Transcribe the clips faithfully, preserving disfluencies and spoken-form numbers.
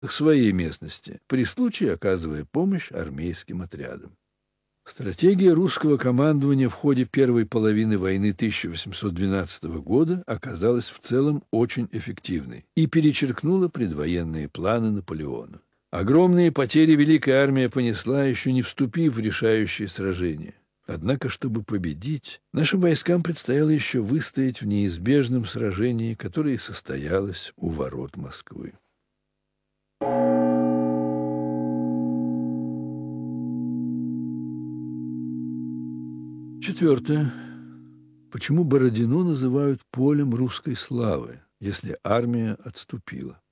своей местности, при случае оказывая помощь армейским отрядам. Стратегия русского командования в ходе первой половины войны тысяча восемьсот двенадцатого года оказалась в целом очень эффективной и перечеркнула предвоенные планы Наполеона. Огромные потери Великая армия понесла, еще не вступив в решающее сражение. Однако, чтобы победить, нашим войскам предстояло еще выстоять в неизбежном сражении, которое состоялось у ворот Москвы. Четвертое. Почему Бородино называют полем русской славы, если армия отступила?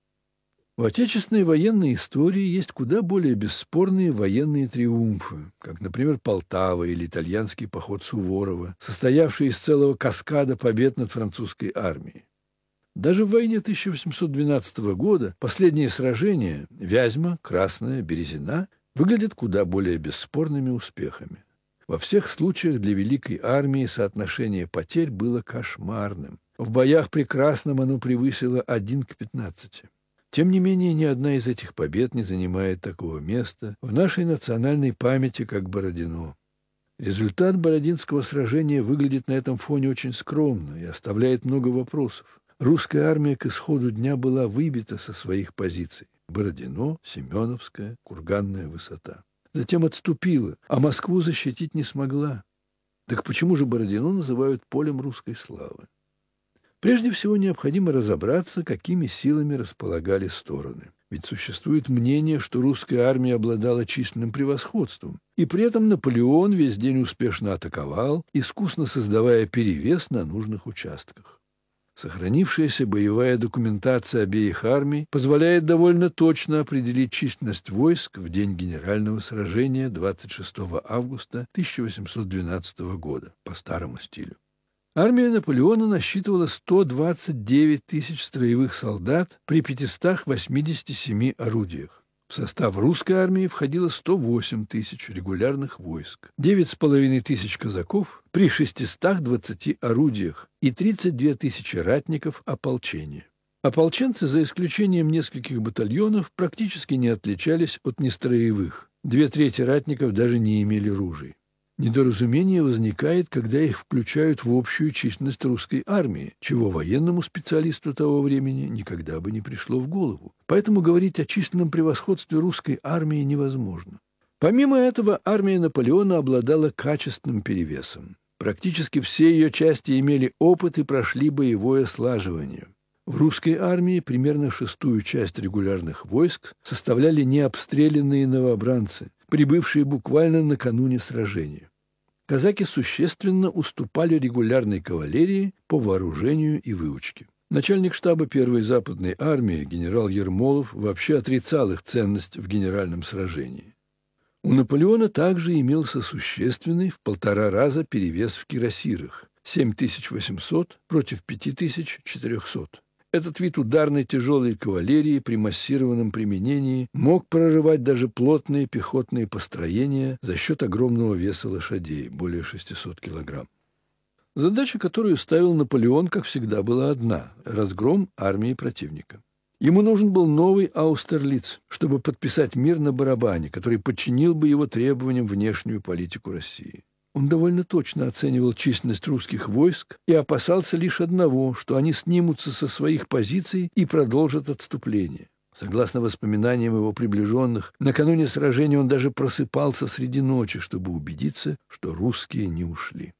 В отечественной военной истории есть куда более бесспорные военные триумфы, как, например, Полтава или итальянский поход Суворова, состоявший из целого каскада побед над французской армией. Даже в войне тысяча восемьсот двенадцатого года последние сражения Вязьма, Красная, Березина выглядят куда более бесспорными успехами. Во всех случаях для Великой армии соотношение потерь было кошмарным. В боях при Красном оно превысило один к пятнадцати. Тем не менее, ни одна из этих побед не занимает такого места в нашей национальной памяти, как Бородино. Результат Бородинского сражения выглядит на этом фоне очень скромно и оставляет много вопросов. Русская армия к исходу дня была выбита со своих позиций. Бородино, Семеновская, Курганная высота. Затем отступила, а Москву защитить не смогла. Так почему же Бородино называют полем русской славы? Прежде всего необходимо разобраться, какими силами располагали стороны. Ведь существует мнение, что русская армия обладала численным превосходством, и при этом Наполеон весь день успешно атаковал, искусно создавая перевес на нужных участках. Сохранившаяся боевая документация обеих армий позволяет довольно точно определить численность войск в день генерального сражения двадцать шестого августа тысяча восемьсот двенадцатого года по старому стилю. Армия Наполеона насчитывала сто двадцать девять тысяч строевых солдат при пятистах восьмидесяти семи орудиях. В состав русской армии входило сто восемь тысяч регулярных войск, девять с половиной тысяч казаков при шестистах двадцати орудиях и тридцать две тысячи ратников ополчения. Ополченцы, за исключением нескольких батальонов, практически не отличались от нестроевых. Две трети ратников даже не имели ружей. Недоразумение возникает, когда их включают в общую численность русской армии, чего военному специалисту того времени никогда бы не пришло в голову. Поэтому говорить о численном превосходстве русской армии невозможно. Помимо этого, армия Наполеона обладала качественным перевесом. Практически все ее части имели опыт и прошли боевое слаживание. В русской армии примерно шестую часть регулярных войск составляли необстрелянные новобранцы, прибывшие буквально накануне сражения. Казаки существенно уступали регулярной кавалерии по вооружению и выучке. Начальник штаба первой западной армии генерал Ермолов вообще отрицал их ценность в генеральном сражении. У Наполеона также имелся существенный в полтора раза перевес в кирасирах – семь тысяч восемьсот против пять тысяч четырехсот. Этот вид ударной тяжелой кавалерии при массированном применении мог прорывать даже плотные пехотные построения за счет огромного веса лошадей, более шестисот килограмм. Задача, которую ставил Наполеон, как всегда, была одна – разгром армии противника. Ему нужен был новый Аустерлиц, чтобы подписать мир на барабане, который подчинил бы его требованиям внешнюю политику России. Он довольно точно оценивал численность русских войск и опасался лишь одного, что они снимутся со своих позиций и продолжат отступление. Согласно воспоминаниям его приближенных, накануне сражения он даже просыпался среди ночи, чтобы убедиться, что русские не ушли.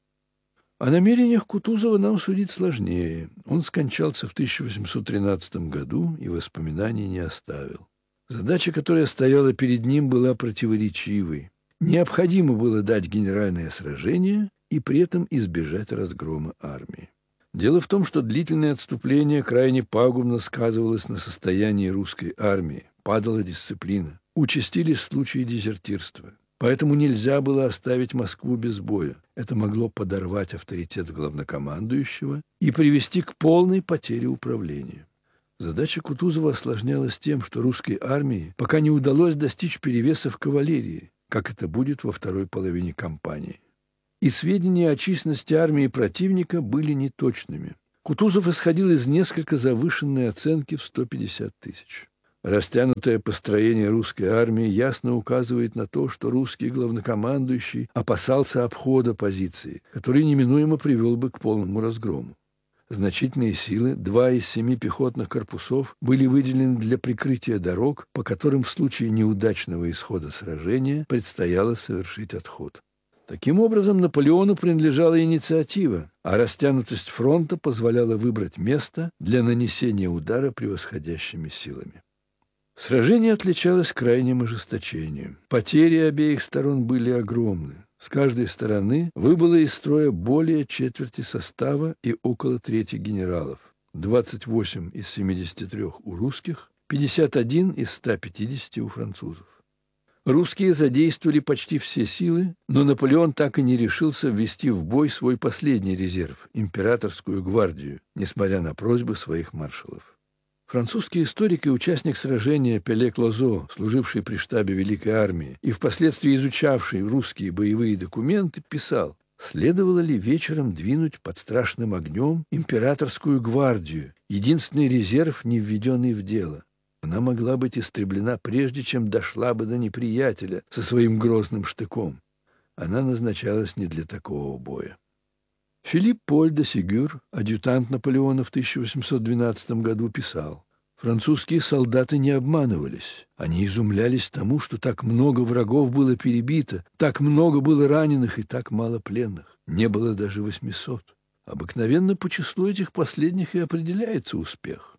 О намерениях Кутузова нам судить сложнее. Он скончался в тысяча восемьсот тринадцатом году и воспоминаний не оставил. Задача, которая стояла перед ним, была противоречивой. Необходимо было дать генеральное сражение и при этом избежать разгрома армии. Дело в том, что длительное отступление крайне пагубно сказывалось на состоянии русской армии, падала дисциплина, участились случаи дезертирства. Поэтому нельзя было оставить Москву без боя. Это могло подорвать авторитет главнокомандующего и привести к полной потере управления. Задача Кутузова осложнялась тем, что русской армии пока не удалось достичь перевеса в кавалерии, как это будет во второй половине кампании. И сведения о численности армии противника были неточными. Кутузов исходил из несколько завышенной оценки в сто пятьдесят тысяч. Растянутое построение русской армии ясно указывает на то, что русский главнокомандующий опасался обхода позиции, который неминуемо привел бы к полному разгрому. Значительные силы, два из семи пехотных корпусов, были выделены для прикрытия дорог, по которым в случае неудачного исхода сражения предстояло совершить отход. Таким образом, Наполеону принадлежала инициатива, а растянутость фронта позволяла выбрать место для нанесения удара превосходящими силами. Сражение отличалось крайним ожесточением. Потери обеих сторон были огромны. С каждой стороны выбыло из строя более четверти состава и около трети генералов. двадцать восемь из семидесяти трёх у русских, пятьдесят один из ста пятидесяти у французов. Русские задействовали почти все силы, но Наполеон так и не решился ввести в бой свой последний резерв – императорскую гвардию, несмотря на просьбы своих маршалов. Французский историк и участник сражения Пеле Клозо, служивший при штабе Великой армии и впоследствии изучавший русские боевые документы, писал: «Следовало ли вечером двинуть под страшным огнем императорскую гвардию, единственный резерв, не введенный в дело? Она могла быть истреблена прежде, чем дошла бы до неприятеля со своим грозным штыком. Она назначалась не для такого боя». Филипп Поль де Сигюр, адъютант Наполеона в тысяча восемьсот двенадцатом году, писал: «Французские солдаты не обманывались. Они изумлялись тому, что так много врагов было перебито, так много было раненых и так мало пленных. Не было даже восьмисот. Обыкновенно по числу этих последних и определяется успех.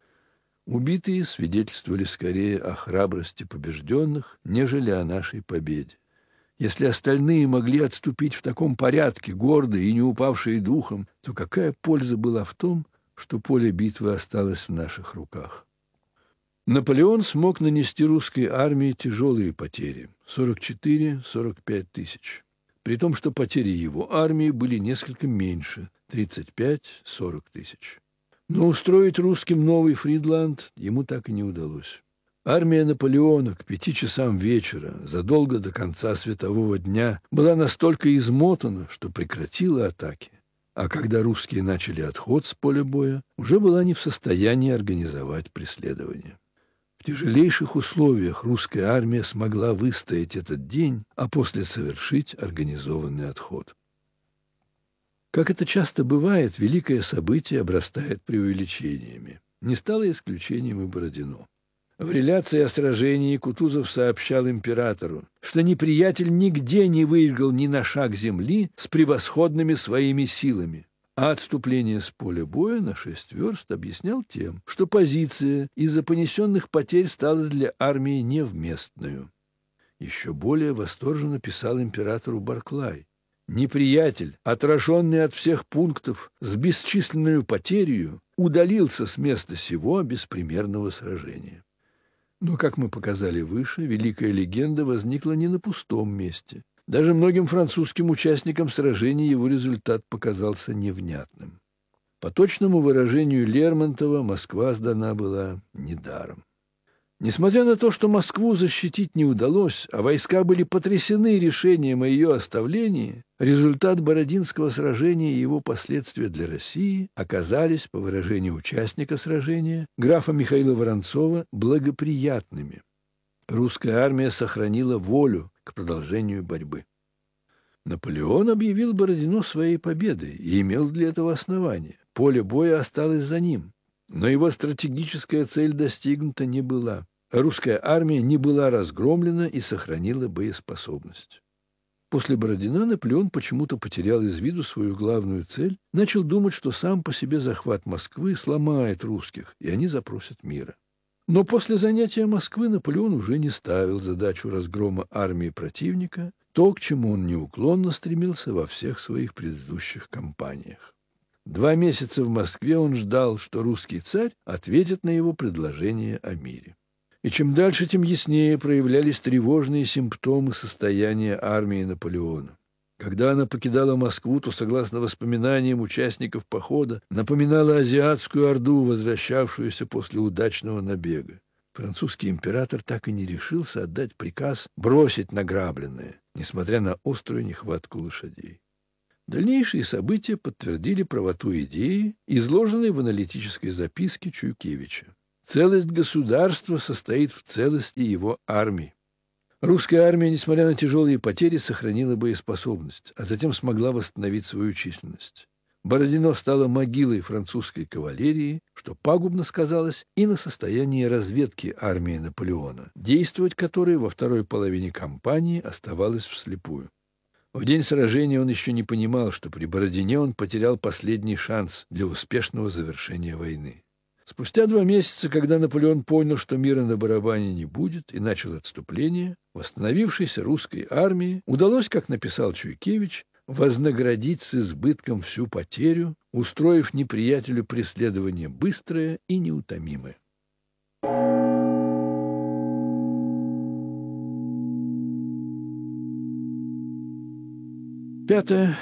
Убитые свидетельствовали скорее о храбрости побежденных, нежели о нашей победе. Если остальные могли отступить в таком порядке, гордые и не упавшие духом, то какая польза была в том, что поле битвы осталось в наших руках?» Наполеон смог нанести русской армии тяжелые потери – сорок четыре — сорок пять тысяч, при том, что потери его армии были несколько меньше – тридцать пять — сорок тысяч. Но устроить русским новый Фридланд ему так и не удалось. Армия Наполеона к пяти часам вечера, задолго до конца светового дня, была настолько измотана, что прекратила атаки, а когда русские начали отход с поля боя, уже была не в состоянии организовать преследование. В тяжелейших условиях русская армия смогла выстоять этот день, а после совершить организованный отход. Как это часто бывает, великое событие обрастает преувеличениями. Не стало исключением и Бородино. В реляции о сражении Кутузов сообщал императору, что неприятель нигде не выиграл ни на шаг земли с превосходными своими силами, а отступление с поля боя на шесть верст объяснял тем, что позиция из-за понесенных потерь стала для армии невместную. Еще более восторженно писал императору Барклай: «Неприятель, отраженный от всех пунктов с бесчисленной потерей, удалился с места сего беспримерного сражения». Но, как мы показали выше, великая легенда возникла не на пустом месте. Даже многим французским участникам сражений его результат показался невнятным. По точному выражению Лермонтова, Москва сдана была недаром. Несмотря на то, что Москву защитить не удалось, а войска были потрясены решением о ее оставлении, результат Бородинского сражения и его последствия для России оказались, по выражению участника сражения, графа Михаила Воронцова, благоприятными. Русская армия сохранила волю к продолжению борьбы. Наполеон объявил Бородино своей победой и имел для этого основания. Поле боя осталось за ним. Но его стратегическая цель достигнута не была. Русская армия не была разгромлена и сохранила боеспособность. После Бородина Наполеон почему-то потерял из виду свою главную цель, начал думать, что сам по себе захват Москвы сломает русских, и они запросят мира. Но после занятия Москвы Наполеон уже не ставил задачу разгрома армии противника, то, к чему он неуклонно стремился во всех своих предыдущих кампаниях. Два месяца в Москве он ждал, что русский царь ответит на его предложение о мире. И чем дальше, тем яснее проявлялись тревожные симптомы состояния армии Наполеона. Когда она покидала Москву, то, согласно воспоминаниям участников похода, напоминала азиатскую орду, возвращавшуюся после удачного набега. Французский император так и не решился отдать приказ бросить награбленное, несмотря на острую нехватку лошадей. Дальнейшие события подтвердили правоту идеи, изложенной в аналитической записке Чуйкевича. Целость государства состоит в целости его армии. Русская армия, несмотря на тяжелые потери, сохранила боеспособность, а затем смогла восстановить свою численность. Бородино стало могилой французской кавалерии, что пагубно сказалось и на состоянии разведки армии Наполеона, действовать которой во второй половине кампании оставалось вслепую. В день сражения он еще не понимал, что при Бородине он потерял последний шанс для успешного завершения войны. Спустя два месяца, когда Наполеон понял, что мира на барабане не будет, и начал отступление, восстановившейся русской армии удалось, как написал Чуйкевич, вознаградить с избытком всю потерю, устроив неприятелю преследование быстрое и неутомимое. Пятое.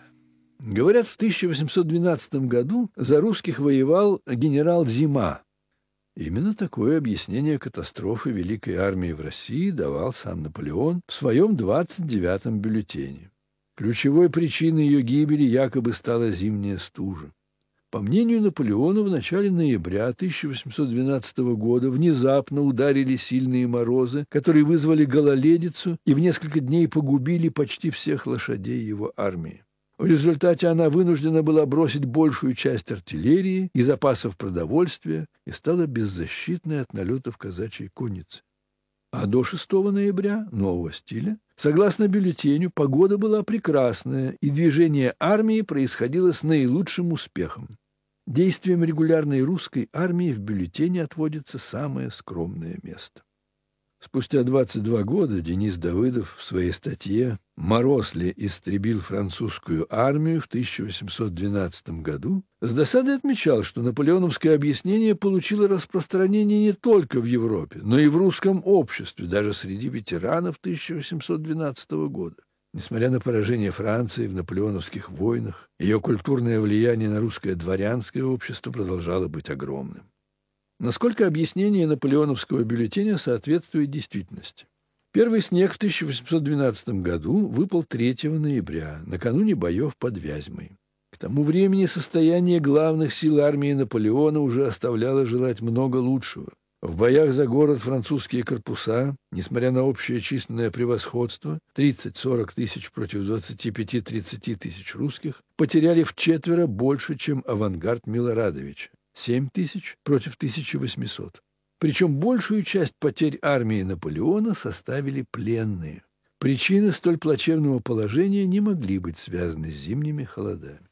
Говорят, в тысяча восемьсот двенадцатом году за русских воевал генерал Зима. Именно такое объяснение катастрофы Великой армии в России давал сам Наполеон в своем двадцать девятом бюллетене. Ключевой причиной ее гибели якобы стала зимняя стужа. По мнению Наполеона, в начале ноября тысяча восемьсот двенадцатого года внезапно ударили сильные морозы, которые вызвали гололедицу и в несколько дней погубили почти всех лошадей его армии. В результате она вынуждена была бросить большую часть артиллерии и запасов продовольствия и стала беззащитной от налетов казачьей конницы. А до шестого ноября, нового стиля, согласно бюллетеню, погода была прекрасная, и движение армии происходило с наилучшим успехом. Действиям регулярной русской армии в бюллетене отводится самое скромное место. Спустя двадцать два года Денис Давыдов в своей статье «Мороз ли истребил французскую армию в тысяча восемьсот двенадцатом году» с досадой отмечал, что наполеоновское объяснение получило распространение не только в Европе, но и в русском обществе, даже среди ветеранов тысяча восемьсот двенадцатого года. Несмотря на поражение Франции в наполеоновских войнах, ее культурное влияние на русское дворянское общество продолжало быть огромным. Насколько объяснение наполеоновского бюллетеня соответствует действительности? Первый снег в тысяча восемьсот двенадцатом году выпал третьего ноября, накануне боев под Вязьмой. К тому времени состояние главных сил армии Наполеона уже оставляло желать много лучшего. В боях за город французские корпуса, несмотря на общее численное превосходство, тридцать-сорок тысяч против двадцати пяти-тридцати тысяч русских, потеряли вчетверо больше, чем авангард Милорадовича. семь тысяч против тысячи восьмисот. Причем большую часть потерь армии Наполеона составили пленные. Причины столь плачевного положения не могли быть связаны с зимними холодами.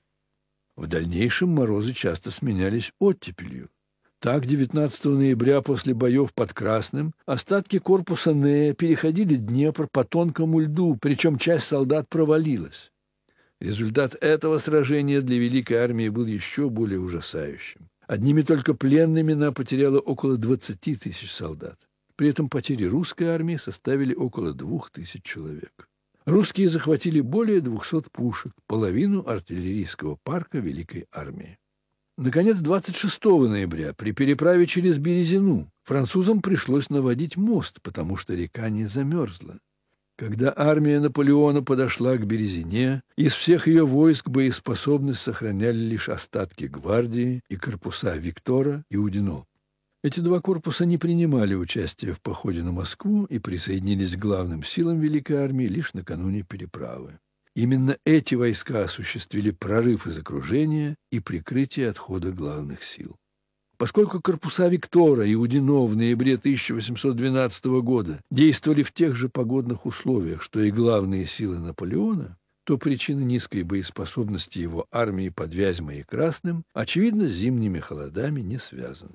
В дальнейшем морозы часто сменялись оттепелью. Так, девятнадцатого ноября после боев под Красным остатки корпуса Нея переходили Днепр по тонкому льду, причем часть солдат провалилась. Результат этого сражения для Великой армии был еще более ужасающим. Одними только пленными она потеряла около двадцати тысяч солдат. При этом потери русской армии составили около двух тысяч человек. Русские захватили более двухсот пушек, половину артиллерийского парка Великой армии. Наконец, двадцать шестого ноября при переправе через Березину французам пришлось наводить мост, потому что река не замерзла. Когда армия Наполеона подошла к Березине, из всех ее войск боеспособность сохраняли лишь остатки гвардии и корпуса Виктора и Удино. Эти два корпуса не принимали участия в походе на Москву и присоединились к главным силам Великой армии лишь накануне переправы. Именно эти войска осуществили прорыв из окружения и прикрытие отхода главных сил. Поскольку корпуса Виктора и Удино в ноябре тысяча восемьсот двенадцатого года действовали в тех же погодных условиях, что и главные силы Наполеона, то причины низкой боеспособности его армии под Вязьмой и Красным, очевидно, с зимними холодами не связаны.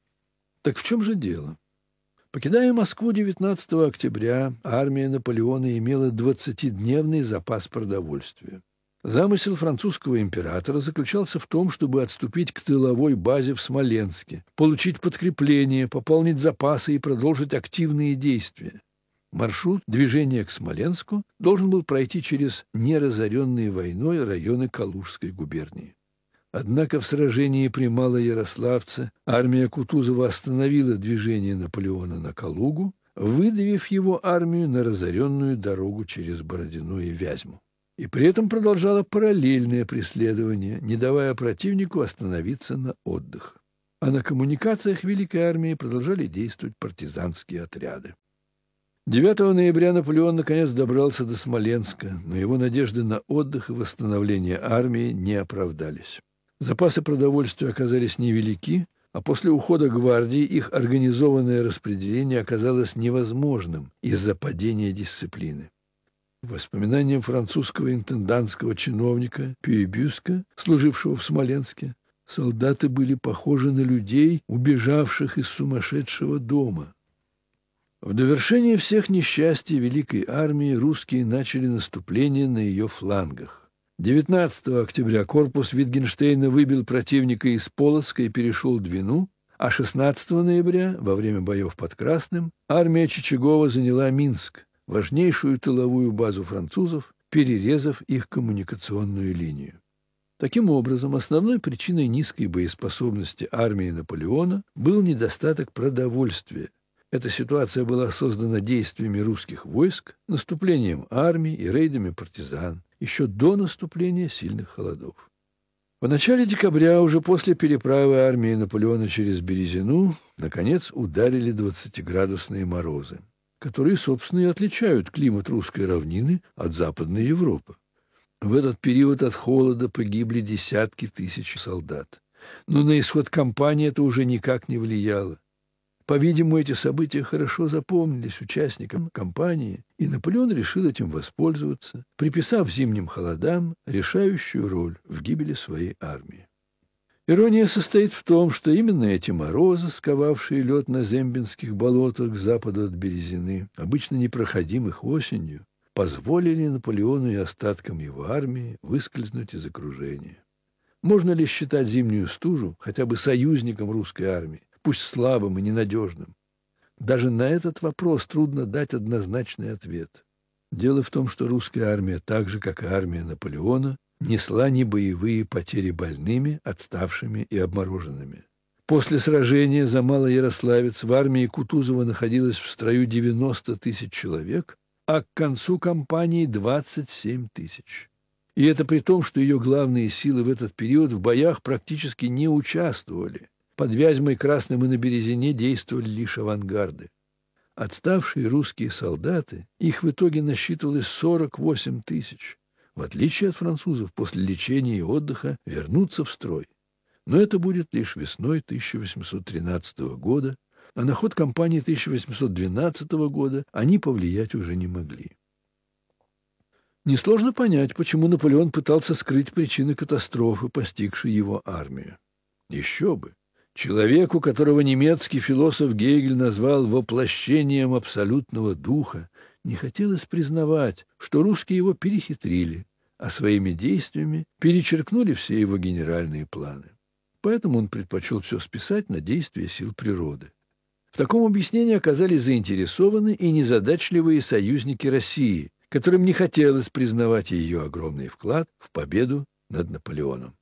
Так в чем же дело? Покидая Москву девятнадцатого октября, армия Наполеона имела двадцатидневный запас продовольствия. Замысел французского императора заключался в том, чтобы отступить к тыловой базе в Смоленске, получить подкрепление, пополнить запасы и продолжить активные действия. Маршрут движения к Смоленску должен был пройти через неразоренные войной районы Калужской губернии. Однако в сражении при Малоярославце армия Кутузова остановила движение Наполеона на Калугу, выдавив его армию на разоренную дорогу через Бородино и Вязьму. И при этом продолжала параллельное преследование, не давая противнику остановиться на отдых. а на коммуникациях Великой армии продолжали действовать партизанские отряды. девятого ноября Наполеон наконец добрался до Смоленска, но его надежды на отдых и восстановление армии не оправдались. Запасы продовольствия оказались невелики, а после ухода гвардии их организованное распределение оказалось невозможным из-за падения дисциплины. По воспоминаниям французского интендантского чиновника Пюи-Бюска, служившего в Смоленске, солдаты были похожи на людей, убежавших из сумасшедшего дома. В довершение всех несчастий Великой армии русские начали наступление на ее флангах. девятнадцатого октября корпус Витгенштейна выбил противника из Полоцка и перешел Двину, а шестнадцатого ноября, во время боев под Красным, армия Чичагова заняла Минск, важнейшую тыловую базу французов, перерезав их коммуникационную линию. Таким образом, основной причиной низкой боеспособности армии Наполеона был недостаток продовольствия. Эта ситуация была создана действиями русских войск, наступлением армий и рейдами партизан, еще до наступления сильных холодов. В начале декабря, уже после переправы армии Наполеона через Березину, наконец ударили двадцатиградусные морозы, которые, собственно, и отличают климат русской равнины от Западной Европы. В этот период от холода погибли десятки тысяч солдат. Но на исход кампании это уже никак не влияло. По-видимому, эти события хорошо запомнились участникам кампании, и Наполеон решил этим воспользоваться, приписав зимним холодам решающую роль в гибели своей армии. Ирония состоит в том, что именно эти морозы, сковавшие лед на зембинских болотах к западу от Березины, обычно непроходимых осенью, позволили Наполеону и остаткам его армии выскользнуть из окружения. Можно ли считать зимнюю стужу хотя бы союзником русской армии, пусть слабым и ненадежным? Даже на этот вопрос трудно дать однозначный ответ. Дело в том, что русская армия, так же, как и армия Наполеона, несла не боевые потери больными, отставшими и обмороженными. После сражения за Малоярославец в армии Кутузова находилось в строю девяносто тысяч человек, а к концу кампании двадцать семь тысяч. И это при том, что ее главные силы в этот период в боях практически не участвовали. Под Вязьмой, Красным и на Березине действовали лишь авангарды. Отставшие русские солдаты, их в итоге насчитывалось сорок восемь тысяч. В отличие от французов, после лечения и отдыха вернутся в строй. Но это будет лишь весной тысяча восемьсот тринадцатого года, а на ход кампании тысяча восемьсот двенадцатого года они повлиять уже не могли. Несложно понять, почему Наполеон пытался скрыть причины катастрофы, постигшей его армию. Еще бы! Человеку, которого немецкий философ Гегель назвал воплощением абсолютного духа, не хотелось признавать, что русские его перехитрили, а своими действиями перечеркнули все его генеральные планы. Поэтому он предпочел все списать на действия сил природы. В таком объяснении оказались заинтересованы и незадачливые союзники России, которым не хотелось признавать ее огромный вклад в победу над Наполеоном.